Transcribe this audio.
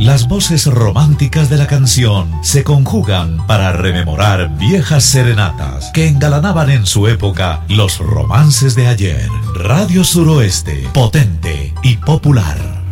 las voces románticas de la canción se conjugan para rememorar viejas serenatas que engalanaban en su época los romances de ayer. Radio Suroeste, potente y popular.